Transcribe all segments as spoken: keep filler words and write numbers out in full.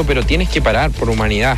auto, pero tienes que parar por humanidad.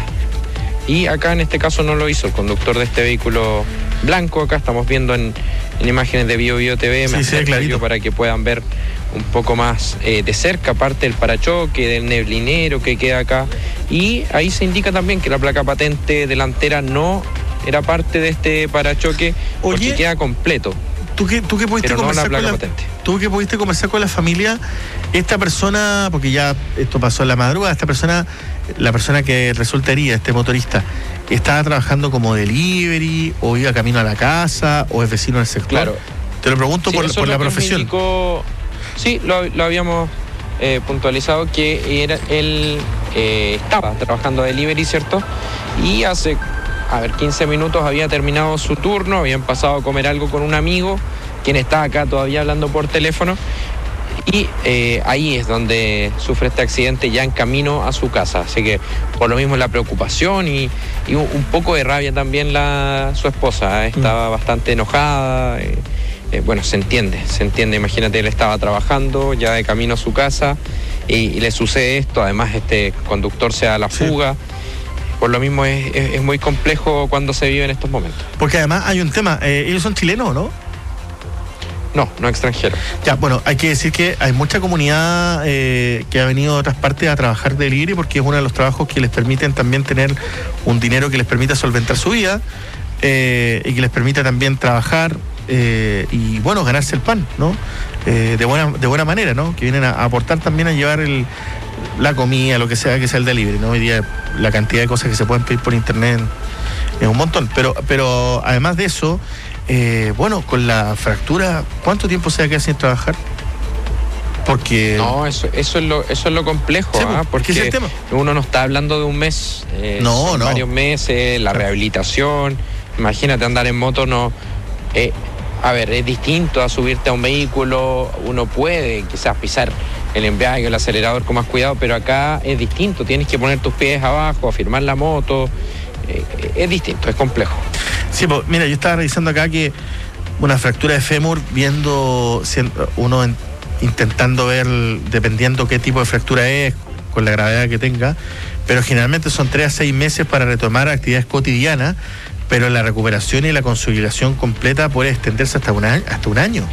Y acá en este caso no lo hizo el conductor de este vehículo blanco. Acá estamos viendo en, en imágenes de Bio Bio T V, sí, sí, clarito, para que puedan ver un poco más eh, de cerca, aparte del parachoque, del neblinero que queda acá. Y ahí se indica también que la placa patente delantera no era parte de este parachoque. Oye, porque queda completo. ¿Tú qué, tú qué pudiste pero conversar no la con placa la, patente. ¿Tú qué pudiste conversar con la familia? Esta persona, porque ya esto pasó en la madrugada, esta persona, la persona que resulta herida, este motorista, ¿estaba trabajando como delivery o iba camino a la casa o es vecino del sector? Claro. Te lo pregunto sí, por, por la profesión. Indicó, sí, lo, lo habíamos eh, puntualizado que era, él eh, estaba trabajando delivery, ¿cierto? Y hace... A ver, quince minutos había terminado su turno, habían pasado a comer algo con un amigo, quien está acá todavía hablando por teléfono, y eh, ahí es donde sufre este accidente ya en camino a su casa. Así que por lo mismo la preocupación y, y un, un poco de rabia también la, su esposa, ¿eh? Estaba mm. bastante enojada, eh, eh, bueno, se entiende, se entiende, imagínate, él estaba trabajando ya de camino a su casa y, y le sucede esto, además este conductor se da la fuga. Sí. Por lo mismo es, es, es muy complejo cuando se vive en estos momentos. Porque además hay un tema, eh, ¿ellos son chilenos, no? No, no extranjeros. Ya, bueno, hay que decir que hay mucha comunidad eh, que ha venido de otras partes a trabajar de delivery porque es uno de los trabajos que les permiten también tener un dinero que les permita solventar su vida eh, y que les permita también trabajar eh, y, bueno, ganarse el pan, ¿no? Eh, de buena de buena manera, ¿no? Que vienen a, a aportar también a llevar el... la comida, lo que sea que sea el delivery, ¿no? Hoy día la cantidad de cosas que se pueden pedir por internet es un montón, pero pero además de eso, eh, bueno, con la fractura, ¿cuánto tiempo se va a quedar sin trabajar? Porque... No, eso, eso, es, lo, eso es lo complejo, sí, ¿eh? Porque es el tema. Uno no está hablando de un mes, eh, no, son no. varios meses, la rehabilitación, imagínate andar en moto, no... Eh, a ver, es distinto a subirte a un vehículo, uno puede quizás pisar el embrague, el acelerador con más cuidado, pero acá es distinto, tienes que poner tus pies abajo, afirmar la moto, eh, es distinto, es complejo. Sí, pues mira, yo estaba revisando acá que una fractura de fémur, viendo uno en, intentando ver, dependiendo qué tipo de fractura es, con la gravedad que tenga, pero generalmente son tres a seis meses para retomar actividades cotidianas, pero la recuperación y la consolidación completa puede extenderse hasta un año. Hasta un año.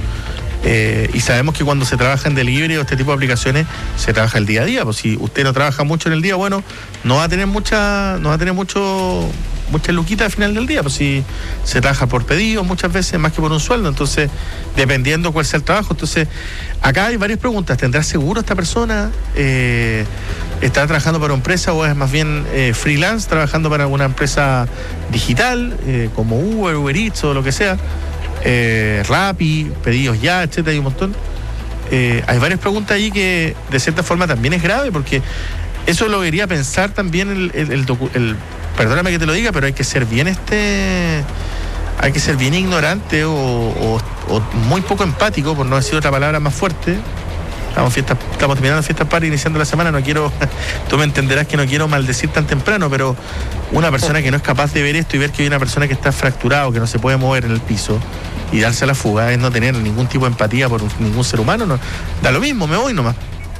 Eh, y sabemos que cuando se trabaja en delivery o este tipo de aplicaciones se trabaja el día a día, pues si usted no trabaja mucho en el día, bueno, no va a tener mucha, no va a tener mucho, muchas luquitas al final del día, pues si se trabaja por pedido muchas veces más que por un sueldo, entonces dependiendo cuál sea el trabajo. Entonces acá hay varias preguntas. ¿Tendrá seguro esta persona? Eh, ¿Estará trabajando para una empresa o es más bien eh, freelance, trabajando para alguna empresa digital eh, como Uber, Uber Eats o lo que sea? Eh, Rappi, pedidos ya, etcétera, hay un montón. Eh, hay varias preguntas ahí que de cierta forma también es grave, porque eso lo debería pensar también el, el, el, docu- el perdóname que te lo diga, pero hay que ser bien este hay que ser bien ignorante o, o, o muy poco empático, por no decir otra palabra más fuerte. Estamos, fiesta, estamos terminando fiestas para iniciando la semana, no quiero, tú me entenderás que no quiero maldecir tan temprano, pero una persona que no es capaz de ver esto y ver que hay una persona que está fracturada o que no se puede mover en el piso y darse a la fuga es no tener ningún tipo de empatía por ningún ser humano, no, da lo mismo, me voy nomás.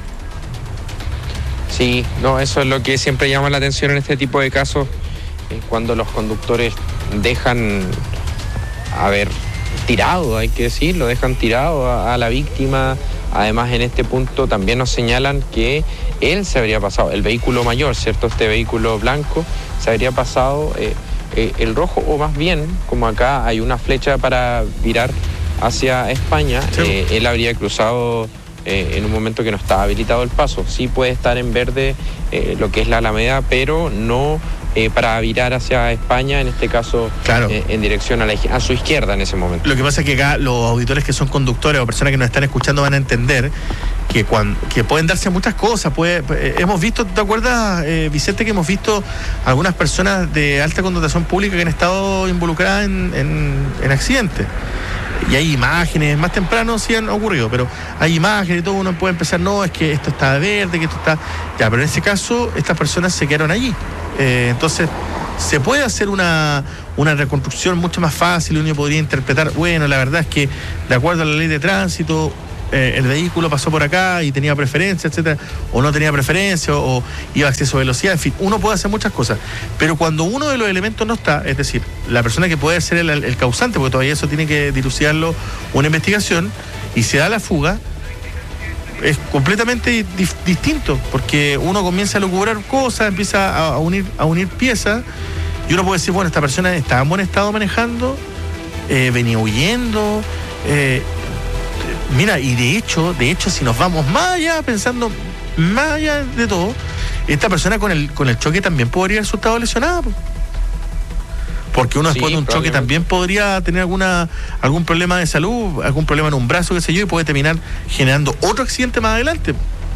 Sí, no, eso es lo que siempre llama la atención en este tipo de casos, eh, cuando los conductores dejan, a ver, tirado, hay que decirlo, dejan tirado a, a la víctima. Además, en este punto también nos señalan que él se habría pasado, el vehículo mayor, ¿cierto? Este vehículo blanco se habría pasado eh, eh, el rojo, o más bien, como acá hay una flecha para virar hacia España, sí. eh, él habría cruzado eh, en un momento que no estaba habilitado el paso. Sí puede estar en verde eh, lo que es la Alameda, pero no eh, para virar hacia España, en este caso, claro. eh, en dirección a, la, a su izquierda en ese momento. Lo que pasa es que acá los auditores que son conductores o personas que nos están escuchando van a entender que cuando que pueden darse muchas cosas. Puede, eh, hemos visto, ¿te acuerdas, eh, Vicente, que hemos visto algunas personas de alta connotación pública que han estado involucradas en, en, en accidentes? Y hay imágenes, más temprano sí han ocurrido, pero hay imágenes y todo, uno puede empezar, no, es que esto está verde, que esto está... Ya, pero en ese caso, estas personas se quedaron allí. Eh, entonces, se puede hacer una, una reconstrucción mucho más fácil, uno podría interpretar, bueno, la verdad es que, de acuerdo a la ley de tránsito, eh, el vehículo pasó por acá y tenía preferencia, etcétera, o no tenía preferencia, o, o iba a exceso de velocidad, en fin, uno puede hacer muchas cosas. Pero cuando uno de los elementos no está, es decir, la persona que puede ser el, el causante, porque todavía eso tiene que dilucidarlo una investigación, y se da la fuga, es completamente di- distinto, porque uno comienza a lucubrar cosas, empieza a, a unir a unir piezas, y uno puede decir, bueno, esta persona estaba en buen estado manejando, eh, venía huyendo, eh, mira, y de hecho, de hecho, si nos vamos más allá, pensando más allá de todo, esta persona con el con el choque también podría haber resultado lesionada, porque uno después sí, de un choque también podría tener alguna algún problema de salud, algún problema en un brazo, qué sé yo, y puede terminar generando otro accidente más adelante.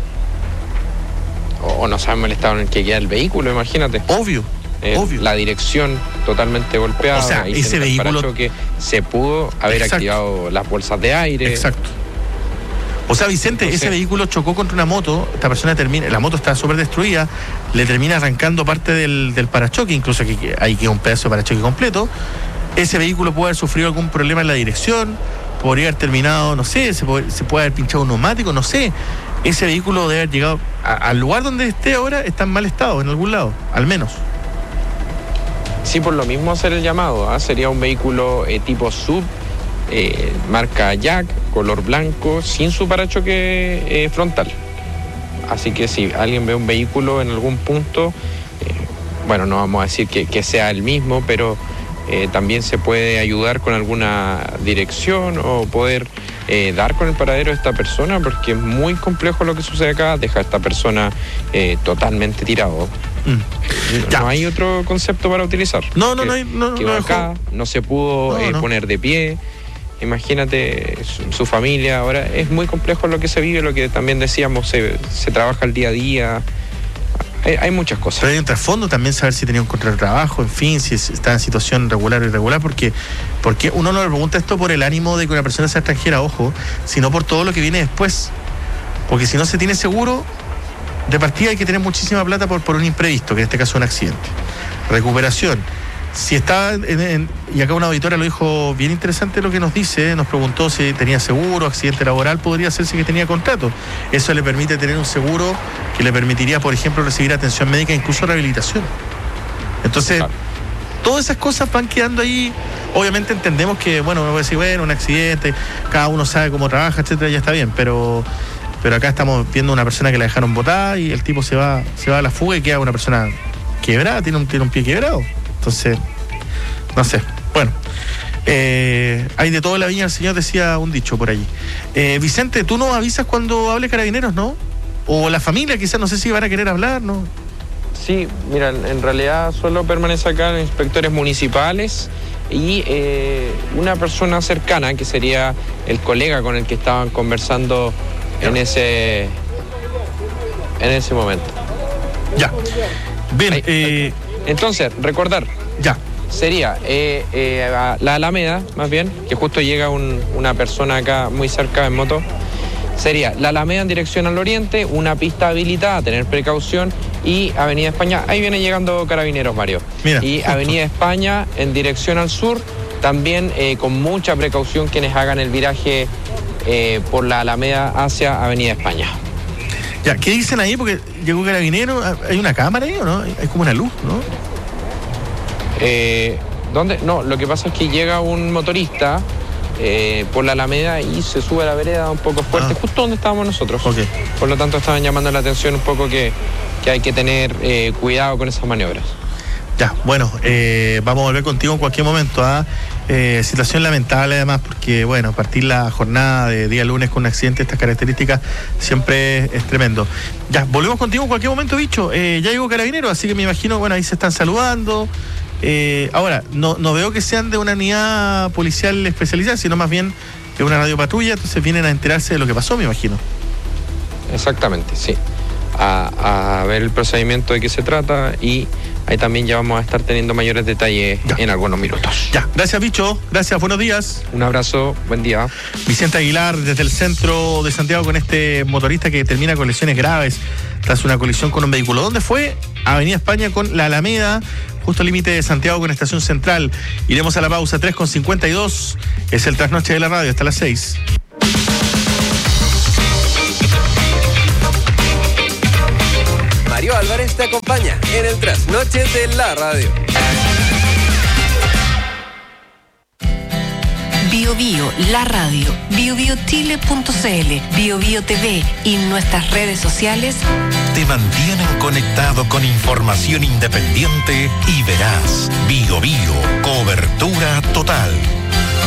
O no sabemos el estado en el que queda el vehículo, imagínate. Obvio. Eh, Obvio. La dirección totalmente golpeada. O sea, ese vehículo que se pudo haber Exacto. activado las bolsas de aire. Exacto. O sea, Vicente, Entonces, ese vehículo chocó contra una moto, esta persona termina, la moto está súper destruida, le termina arrancando parte del, del parachoque, incluso aquí hay que un pedazo de parachoque completo. Ese vehículo puede haber sufrido algún problema en la dirección, podría haber terminado, no sé, se puede, se puede haber pinchado un neumático, no sé. Ese vehículo debe haber llegado a, al lugar donde esté ahora, está en mal estado, en algún lado, al menos. Sí, por lo mismo hacer el llamado, ¿eh? Sería un vehículo eh, tipo sub, eh, marca Jack, color blanco, sin su parachoque eh, frontal. Así que si alguien ve un vehículo en algún punto, eh, bueno, no vamos a decir que, que sea el mismo, pero eh, también se puede ayudar con alguna dirección o poder eh, dar con el paradero de esta persona, porque es muy complejo lo que sucede acá, deja a esta persona eh, totalmente tirado. Mm. No, no hay otro concepto para utilizar. No, no, que, no hay. No, que no, acá no se pudo no, eh, no. poner de pie. Imagínate su, su familia. Ahora es muy complejo lo que se vive, lo que también decíamos, se, se trabaja el día a día. Hay, hay muchas cosas. Pero hay un trasfondo también, saber si tenía un contrato de trabajo, en fin, si está en situación regular o irregular, porque, porque uno no le pregunta esto por el ánimo de que una persona sea extranjera, ojo, sino por todo lo que viene después. Porque si no se tiene seguro, de partida hay que tener muchísima plata por, por un imprevisto, que en este caso es un accidente. Recuperación. Si estaba en, en, y acá una auditora lo dijo bien interesante lo que nos dice, nos preguntó si tenía seguro, accidente laboral, podría hacerse que tenía contrato. Eso le permite tener un seguro que le permitiría, por ejemplo, recibir atención médica, incluso rehabilitación. Entonces, claro, todas esas cosas van quedando ahí. Obviamente entendemos que, bueno, me voy a decir, bueno, un accidente, cada uno sabe cómo trabaja, etcétera, ya está bien, pero... Pero acá estamos viendo una persona que la dejaron botada y el tipo se va, se va a la fuga y queda una persona quebrada, tiene un, tiene un pie quebrado. Entonces, no sé. Bueno, eh, hay de todo en la viña del señor, decía un dicho por allí. Eh, Vicente, tú nos avisas cuando hable Carabineros, ¿no? O la familia, quizás, no sé si van a querer hablar, ¿no? Sí, mira, en realidad solo permanece acá los inspectores municipales y eh, una persona cercana, que sería el colega con el que estaban conversando en ese en ese momento. Ya. Bien, ahí, eh... entonces, recordar. Ya. Sería eh, eh, la Alameda, más bien, que justo llega un, una persona acá muy cerca en moto. Sería la Alameda en dirección al oriente, una pista habilitada, tener precaución, y Avenida España, ahí viene llegando Carabineros, Mario. Mira, y justo. Avenida España en dirección al sur, también eh, con mucha precaución quienes hagan el viraje Eh, por la Alameda hacia Avenida España. Ya, ¿qué dicen ahí? Porque llegó Carabinero, ¿hay una cámara ahí o no? Hay como una luz, ¿no? Eh, ¿Dónde? No, lo que pasa es que llega un motorista eh, por la Alameda y se sube a la vereda un poco fuerte, ah. justo donde estábamos nosotros. Okay. Por lo tanto, estaban llamando la atención un poco que, que hay que tener eh, cuidado con esas maniobras. Ya, bueno, eh, vamos a volver contigo en cualquier momento. ¿ah? Eh, situación lamentable además, porque bueno, partir la jornada de día lunes con un accidente de estas características siempre es, es tremendo. Ya, volvemos contigo en cualquier momento, bicho. Eh, ya llegó Carabineros, así que me imagino, bueno, ahí se están saludando. Eh, ahora, no, no veo que sean de una unidad policial especializada, sino más bien de una radiopatrulla, entonces vienen a enterarse de lo que pasó, me imagino. Exactamente, sí. A, a ver el procedimiento de qué se trata, y ahí también ya vamos a estar teniendo mayores detalles ya. en algunos minutos. Ya, gracias, bicho, gracias, buenos días. Un abrazo, buen día. Vicente Aguilar desde el centro de Santiago con este motorista que termina con lesiones graves tras una colisión con un vehículo. ¿Dónde fue? Avenida España con la Alameda, justo al límite de Santiago con Estación Central. Iremos a la pausa, tres con cincuenta y dos, es el trasnoche de la radio, hasta las seis. Álvarez te acompaña en el trasnoche de la radio. Bio Bio, la radio, bio bio chile punto c l, Bio Bio T V y nuestras redes sociales te mantienen conectado con información independiente y veraz. Bio Bio, cobertura total.